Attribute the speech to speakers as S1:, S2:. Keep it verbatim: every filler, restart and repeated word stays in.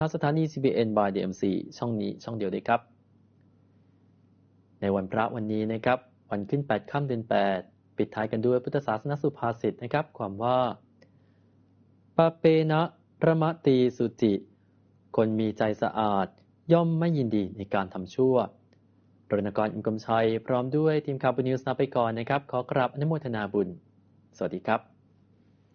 S1: ทางสถานี ซี บี เอ็น by ดี เอ็ม ซี ช่องนี้ช่องเดียวเลยครับในวันพระวันนี้นะครับวันขึ้นแปดค่ำเดือนแปดปิดท้ายกันด้วยพุทธศาสนสุภาษิตนะครับความว่าปาเปนะระมะตีสุจิคนมีใจสะอาดย่อมไม่ยินดีในการทำชั่วรณกร อิมกมชัยพร้อมด้วยทีมข่าวบุญนิวส์ลาไปก่อนนะครับขอกราบอนุโมทนาบุญสวัสดีครับ